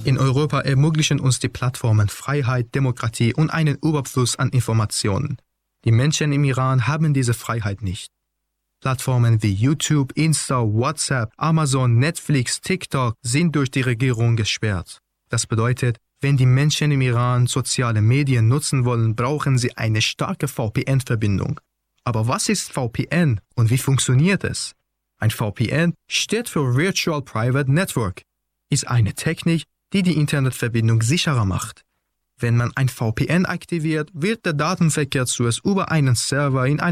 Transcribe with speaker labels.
Speaker 1: In Europa ermöglichen uns die Plattformen Freiheit, Demokratie und einen Überfluss an Informationen. Die Menschen im Iran haben diese Freiheit nicht. Plattformen wie YouTube, Insta, WhatsApp, Amazon, Netflix, TikTok sind durch die Regierung gesperrt. Das bedeutet, wenn die Menschen im Iran soziale Medien nutzen wollen, brauchen sie eine starke VPN-Verbindung. Aber was ist VPN und wie funktioniert es? Ein VPN steht für Virtual Private Network, ist eine Technik, die die Internetverbindung sicherer macht. Wenn man ein VPN aktiviert, wird der Datenverkehr zuerst über einen Server in